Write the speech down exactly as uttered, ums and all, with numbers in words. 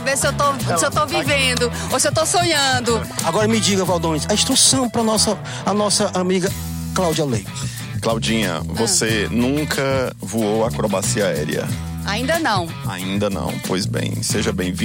Ver se eu tô, se eu tô vivendo ou se eu tô sonhando. Agora me diga, Valdones, a instrução para nossa, a nossa amiga Cláudia Leite. Claudinha, você ah. nunca voou acrobacia aérea? Ainda não. Ainda não. Pois bem, seja bem-vinda.